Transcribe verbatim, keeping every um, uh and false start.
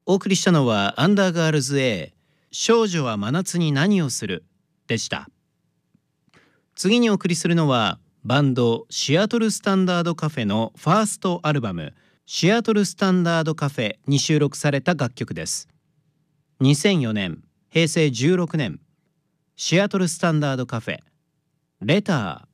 お送りしたのはアンダーガールズ A 少女は真夏に何をするでした。次にお送りするのはバンドシアトルスタンダードカフェのファーストアルバムシアトルスタンダードカフェに収録された楽曲です。にせんよねん、へいせいじゅうろくねん、シアトルスタンダードカフェレター